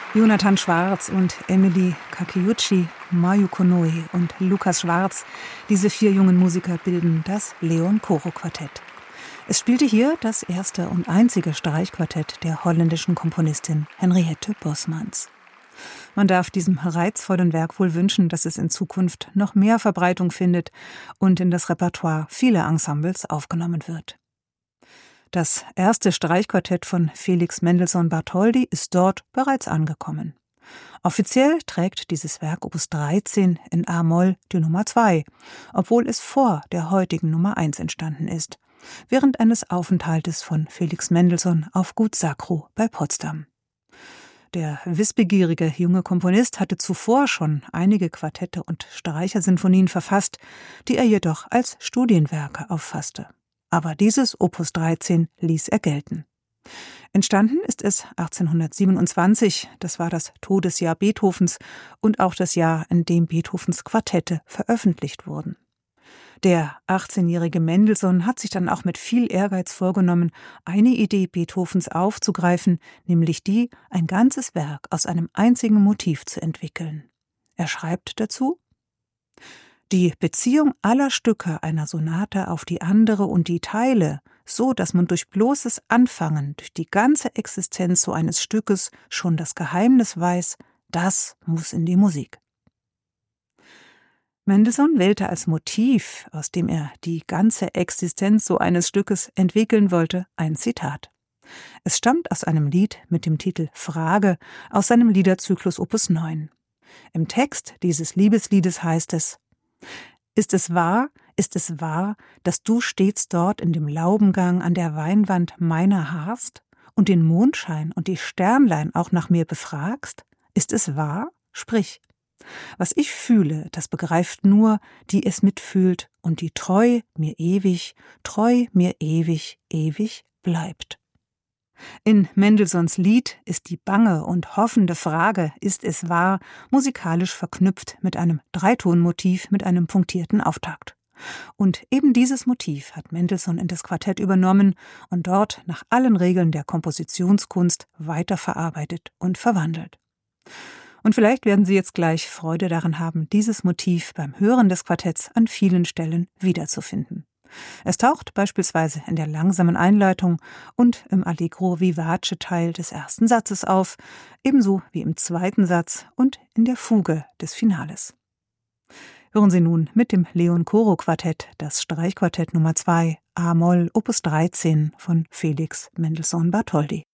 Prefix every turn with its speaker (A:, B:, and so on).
A: Jonathan Schwarz und Emily Kakeuchi, Mayuko Noe und Lukas Schwarz, diese 4 jungen Musiker bilden das Leon Coro Quartett. Es spielte hier das erste und einzige Streichquartett der holländischen Komponistin Henriette Bosmans. Man darf diesem reizvollen Werk wohl wünschen, dass es in Zukunft noch mehr Verbreitung findet und in das Repertoire vieler Ensembles aufgenommen wird. Das erste Streichquartett von Felix Mendelssohn Bartholdy ist dort bereits angekommen. Offiziell trägt dieses Werk Opus 13 in a-Moll die Nummer 2, obwohl es vor der heutigen Nummer 1 entstanden ist, während eines Aufenthaltes von Felix Mendelssohn auf Gut Sacro bei Potsdam. Der wissbegierige junge Komponist hatte zuvor schon einige Quartette und Streichersinfonien verfasst, die er jedoch als Studienwerke auffasste. Aber dieses Opus 13 ließ er gelten. Entstanden ist es 1827, das war das Todesjahr Beethovens und auch das Jahr, in dem Beethovens Quartette veröffentlicht wurden. Der 18-jährige Mendelssohn hat sich dann auch mit viel Ehrgeiz vorgenommen, eine Idee Beethovens aufzugreifen, nämlich die, ein ganzes Werk aus einem einzigen Motiv zu entwickeln. Er schreibt dazu: Die Beziehung aller Stücke einer Sonate auf die andere und die Teile, so dass man durch bloßes Anfangen, durch die ganze Existenz so eines Stückes schon das Geheimnis weiß, das muss in die Musik. Mendelssohn wählte als Motiv, aus dem er die ganze Existenz so eines Stückes entwickeln wollte, ein Zitat. Es stammt aus einem Lied mit dem Titel Frage aus seinem Liederzyklus Opus 9. Im Text dieses Liebesliedes heißt es: Ist es wahr, dass du stets dort in dem Laubengang an der Weinwand meiner harrst und den Mondschein und die Sternlein auch nach mir befragst? Ist es wahr? Sprich. Was ich fühle, das begreift nur, die es mitfühlt und die treu mir ewig, ewig bleibt. In Mendelssohns Lied ist die bange und hoffende Frage, ist es wahr, musikalisch verknüpft mit einem Dreitonmotiv mit einem punktierten Auftakt. Und eben dieses Motiv hat Mendelssohn in das Quartett übernommen und dort nach allen Regeln der Kompositionskunst weiterverarbeitet und verwandelt. Und vielleicht werden Sie jetzt gleich Freude daran haben, dieses Motiv beim Hören des Quartetts an vielen Stellen wiederzufinden. Es taucht beispielsweise in der langsamen Einleitung und im Allegro vivace Teil des ersten Satzes auf, ebenso wie im zweiten Satz und in der Fuge des Finales. Hören Sie nun mit dem Leon Coro Quartett das Streichquartett Nummer 2 a-Moll Opus 13 von Felix Mendelssohn Bartholdy.